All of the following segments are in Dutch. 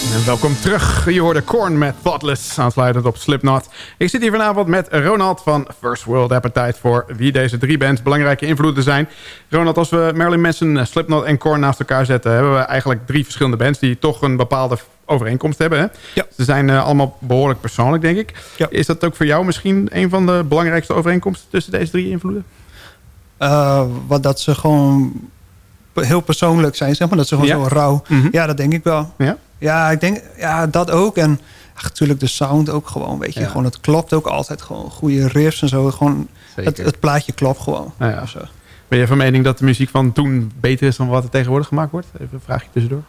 En welkom terug. Je hoorde Korn met Thoughtless, aansluitend op Slipknot. Ik zit hier vanavond met Ronald van First World Appetite... voor wie deze drie bands belangrijke invloeden zijn. Ronald, als we Marilyn Manson, Slipknot en Korn naast elkaar zetten... hebben we eigenlijk drie verschillende bands... die toch een bepaalde overeenkomst hebben. Hè? Ja. Ze zijn allemaal behoorlijk persoonlijk, denk ik. Ja. Is dat ook voor jou misschien een van de belangrijkste overeenkomsten... tussen deze drie invloeden? Wat dat ze gewoon heel persoonlijk zijn, zeg maar. Dat ze gewoon zo rauw... Mm-hmm. Ja, dat denk ik wel. Ja? Ja, ik denk... Ja, dat ook. En natuurlijk de sound ook gewoon, weet je. Ja. Gewoon, het klopt ook altijd gewoon. Goede riffs en zo. Gewoon, het plaatje klopt gewoon. Nou ja. Of zo. Ben je van mening dat de muziek van toen beter is... dan wat er tegenwoordig gemaakt wordt? Even een vraagje tussendoor.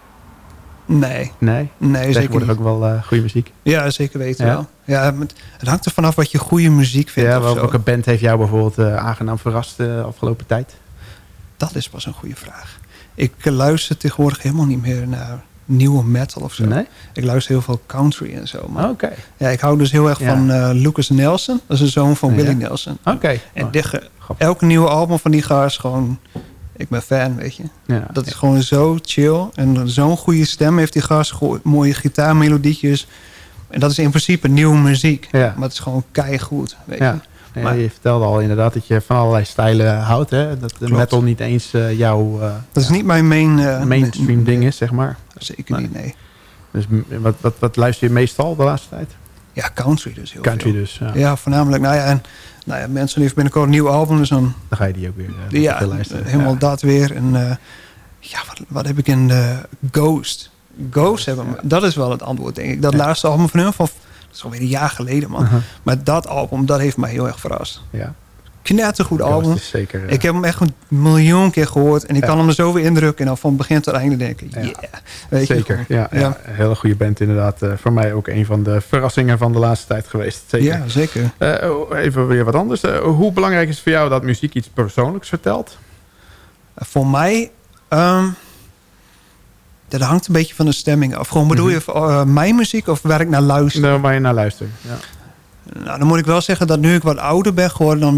Nee. Nee, zeker tegenwoordig niet. ook wel goede muziek. Ja, zeker weten Ja? wel. Ja, het hangt er vanaf wat je goede muziek vindt. Ja, of zo. welke band heeft jou bijvoorbeeld aangenaam verrast de afgelopen tijd? Dat is pas een goede vraag. Ik luister tegenwoordig helemaal niet meer naar nieuwe metal of zo. Nee? Ik luister heel veel country en zo. Maar Oké. ja, ik hou dus heel erg van Lucas Nelson. Dat is een zoon van Willie Nelson. Oké. En elke nieuwe album van die gaar is gewoon... Ik ben fan, weet je. Ja, Dat is gewoon zo chill. En zo'n goede stem heeft die gast. Mooie gitaarmelodietjes. En dat is in principe nieuwe muziek. Ja. Maar het is gewoon keigoed, weet je. Ja. Ja, Maar- je vertelde al inderdaad dat je van allerlei stijlen houdt. Hè? Dat de Klopt. metal niet eens jouw Dat is niet mijn mainstream ding is, zeg maar. Zeker niet, nee. Dus wat luister je meestal de laatste tijd? Ja, country dus heel Country veel. dus, ja. Ja, voornamelijk. Mensen heeft binnenkort een nieuw album. Dus dan Dan ga je die ook weer ja, luisteren. helemaal Ja. dat weer. En wat heb ik in Ghost? Ghost hebben, dat is wel het antwoord, denk ik. Dat laatste album van hun, dat is alweer een jaar geleden, man. Uh-huh. Maar dat album, dat heeft mij heel erg verrast. Ja. Knettergoed Ghost album. is zeker, Ik heb hem echt 1 miljoen keer gehoord. En ik Ja. kan hem er zo weer indrukken. En dan van begin tot einde denken, Ja. yeah. Weet je, Zeker, gewoon. ja. Een hele goede band inderdaad. Voor mij ook een van de verrassingen van de laatste tijd geweest. Zeker. Ja, zeker. Even weer wat anders. Hoe belangrijk is het voor jou dat muziek iets persoonlijks vertelt? Voor mij... dat hangt een beetje van de stemming af. Gewoon bedoel je mijn muziek of waar ik naar luister? Waar je naar luistert. Ja. Nou, dan moet ik wel zeggen dat nu ik wat ouder ben geworden... dan